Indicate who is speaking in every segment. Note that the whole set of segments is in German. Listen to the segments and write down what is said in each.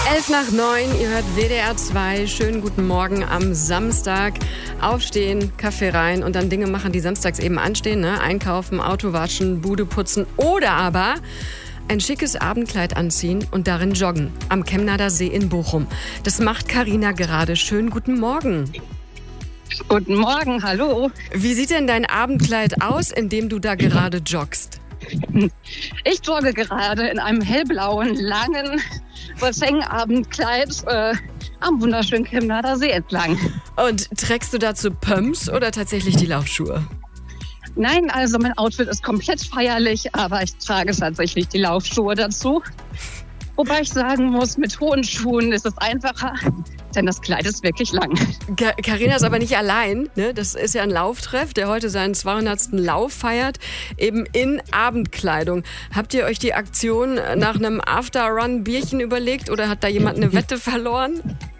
Speaker 1: 8:55, ihr hört WDR 2. Schönen guten Morgen am Samstag. Aufstehen, Kaffee rein und dann Dinge machen, die samstags eben anstehen. Ne? Einkaufen, Auto waschen, Bude putzen oder aber ein schickes Abendkleid anziehen und darin joggen am Chemnader See in Bochum. Das macht Carina gerade. Schönen guten Morgen.
Speaker 2: Guten Morgen, hallo.
Speaker 1: Wie sieht denn dein Abendkleid aus, in dem du da gerade joggst?
Speaker 2: Ich jogge gerade in einem hellblauen, langen Abendkleid am wunderschönen Chemnader See entlang.
Speaker 1: Und trägst du dazu Pumps oder tatsächlich die Laufschuhe?
Speaker 2: Nein, also mein Outfit ist komplett feierlich, aber ich trage tatsächlich die Laufschuhe dazu. Wobei ich sagen muss, mit hohen Schuhen ist es einfacher, denn das Kleid ist wirklich lang.
Speaker 1: Carina ist aber nicht allein. Ne? Das ist ja ein Lauftreff, der heute seinen 200. Lauf feiert, eben in Abendkleidung. Habt ihr euch die Aktion nach einem After-Run-Bierchen überlegt oder hat da jemand eine Wette verloren?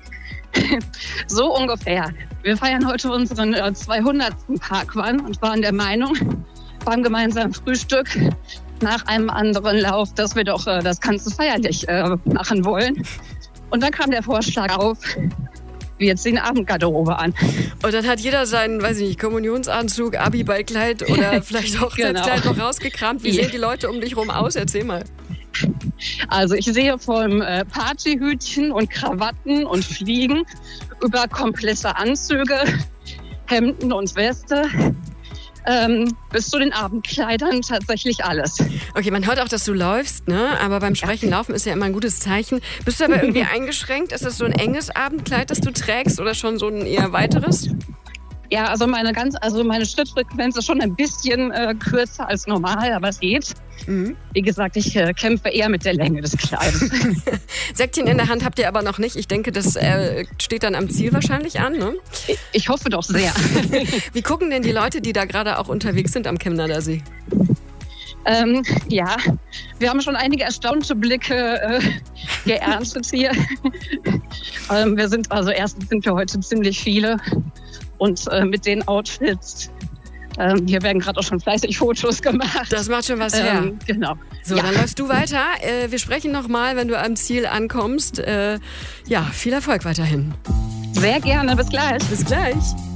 Speaker 2: So ungefähr. Wir feiern heute unseren 200. Parkrun und waren der Meinung, beim gemeinsamen Frühstück nach einem anderen Lauf, dass wir doch das Ganze feierlich machen wollen. Und dann kam der Vorschlag auf, wir ziehen Abendgarderobe an.
Speaker 1: Und dann hat jeder seinen, weiß ich nicht, Kommunionsanzug, Abiballkleid oder vielleicht Hochzeitskleid noch rausgekramt. Wie sehen die Leute um dich rum aus? Erzähl mal.
Speaker 2: Also ich sehe vom Partyhütchen und Krawatten und Fliegen über komplette Anzüge, Hemden und Weste, bis zu den Abendkleidern tatsächlich alles.
Speaker 1: Okay, man hört auch, dass du läufst, ne? Aber beim Sprechen Laufen ist ja immer ein gutes Zeichen. Bist du aber irgendwie eingeschränkt? Ist das so ein enges Abendkleid, das du trägst oder schon so ein eher weiteres?
Speaker 2: Ja, also meine Schrittfrequenz ist schon ein bisschen kürzer als normal, aber es geht. Mhm. Wie gesagt, ich kämpfe eher mit der Länge des Kleides.
Speaker 1: Säckchen in der Hand habt ihr aber noch nicht. Ich denke, das steht dann am Ziel wahrscheinlich an, ne?
Speaker 2: Ich hoffe doch sehr.
Speaker 1: Wie gucken denn die Leute, die da gerade auch unterwegs sind am Chemnader See?
Speaker 2: Ja, wir haben schon einige erstaunte Blicke geerntet hier. Erstens sind wir heute ziemlich viele und mit den Outfits, hier werden gerade auch schon fleißig Fotos gemacht.
Speaker 1: Das macht schon was her.
Speaker 2: Genau.
Speaker 1: So, Dann läufst du weiter. Wir sprechen nochmal, wenn du am Ziel ankommst. Viel Erfolg weiterhin.
Speaker 2: Sehr gerne, bis gleich.
Speaker 1: Bis gleich.